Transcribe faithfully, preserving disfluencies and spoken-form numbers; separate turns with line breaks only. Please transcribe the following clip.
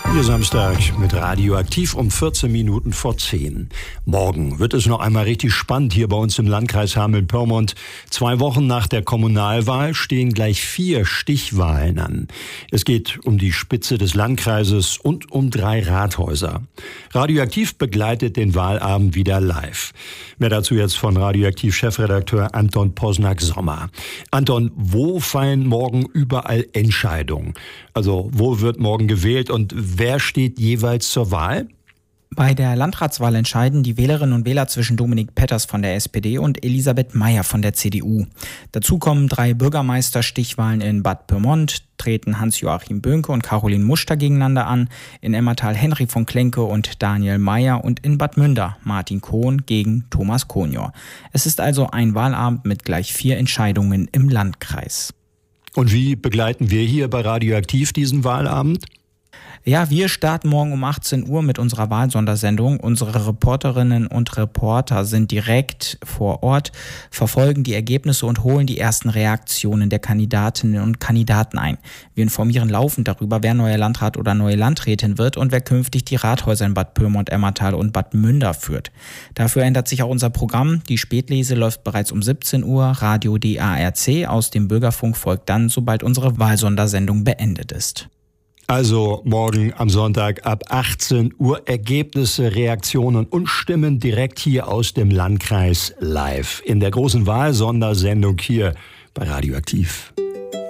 Hier Samstag mit Radioaktiv um vierzehn Minuten vor zehn. Morgen wird es noch einmal richtig spannend hier bei uns im Landkreis Hameln-Pyrmont. Zwei Wochen nach der Kommunalwahl stehen gleich vier Stichwahlen an. Es geht um die Spitze des Landkreises und um drei Rathäuser. Radioaktiv begleitet den Wahlabend wieder live. Mehr dazu jetzt von Radioaktiv-Chefredakteur Anton Posnack-Sommer. Anton, wo fallen morgen überall Entscheidungen? Also wo wird morgen gewählt und wer steht jeweils zur Wahl?
Bei der Landratswahl entscheiden die Wählerinnen und Wähler zwischen Dominik Petters von der S P D und Elisabeth Meyer von der C D U. Dazu kommen drei Bürgermeisterstichwahlen in Bad Pyrmont, treten Hans-Joachim Böhnke und Caroline Muster gegeneinander an, in Emmertal Henry von Klenke und Daniel Meyer und in Bad Münder Martin Kohn gegen Thomas Konjor. Es ist also ein Wahlabend mit gleich vier Entscheidungen im Landkreis.
Und wie begleiten wir hier bei Radioaktiv diesen Wahlabend?
Ja, wir starten morgen um achtzehn Uhr mit unserer Wahlsondersendung. Unsere Reporterinnen und Reporter sind direkt vor Ort, verfolgen die Ergebnisse und holen die ersten Reaktionen der Kandidatinnen und Kandidaten ein. Wir informieren laufend darüber, wer neuer Landrat oder neue Landrätin wird und wer künftig die Rathäuser in Bad Pyrmont, Emmertal und Bad Münder führt. Dafür ändert sich auch unser Programm. Die Spätlese läuft bereits um siebzehn Uhr. Radio D A R C aus dem Bürgerfunk folgt dann, sobald unsere Wahlsondersendung beendet ist.
Also morgen am Sonntag ab achtzehn Uhr Ergebnisse, Reaktionen und Stimmen direkt hier aus dem Landkreis live in der großen Wahlsondersendung hier bei Radioaktiv.